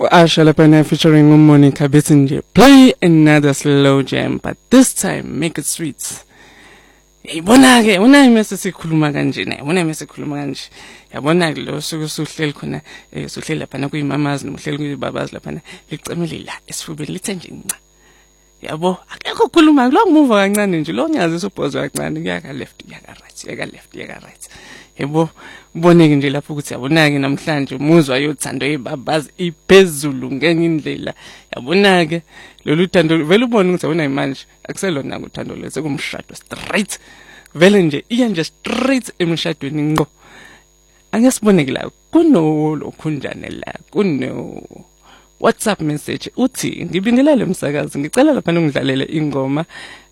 Asha lapha featuring Monica bethi nje play another slow jam but this time make it sweet. Yabona ke una mase sikhuluma kanje naye una mase sikhuluma kanje yabona ke lo suku suhleli khona suhleli lapha na kuyimamazi nomhleli kuyibabazi lapha na licemile la esifubeni lithe nje nca yabo akekho ukukhuluma lo ngimuva kancane nje lo nyazi ubhozo kancane kuyaka left kuyaka right kuyaka left kuyaka right yebo uboneke nje lapho ukuthi yabona ke namhlanje umuzwa yothando ebabazi iphezulu ngenye indlela yabona ke lolu thando vele ubone ukuthi awuna manje akuselona uthando lese kumshado straight vele nje iya nje straight emshadweni ngqo angesiboneke la kuno lokhunjane la kuno WhatsApp message uthi ngibingelele umsakazi ngicela lapha ngidlalele ingoma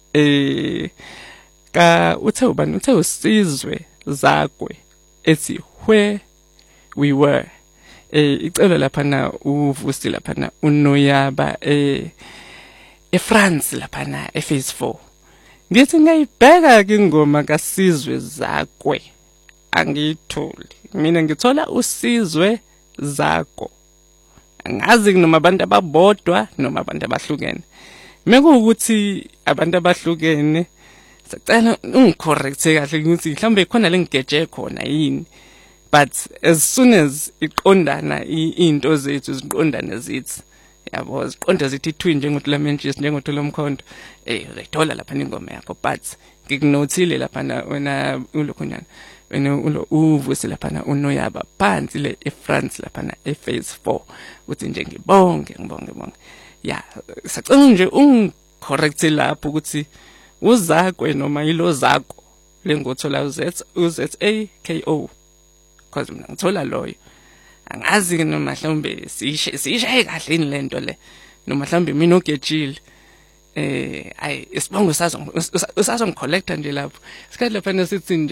ka uthe ubani uthe usizwe zakwe ethi where we were icelo lapha na uvusi lapha na unoyaba eFrance lapha na ephase 4 ngithi ngayibheka ke ingoma kasizwe zakwe angitholi mina ngithola usizwe zakho angazi noma abantu ababodwa noma abantu abahlukene mekuwukuthi abantu abahlukene sicela ungicorrecte kahle ukuthi mhlambe khona lengigeje khona yini but as soon as iqondana into zethu ziqondane zithi yabo ziqonda zithi twin njengotulamentshis njengotolomkhonto uyayithola lapha ingoma yakho but ngikunothile lapha wena ulokhonyana wena uvusi lapha na unoyaba phansi le eFrance lapha na ephase 4 uthi nje ngibonge ya sacela nje ungicorrecte lapho ukuthi uzakwe noma yilo zakho lengothola UZAKO because mina ngithola loyo angazi noma mhlawumbe sishaye kahle ini lento le noma mhlawumbe mina ogejile isibongo usazongicollecta nje lapho sikhathi lapha sithi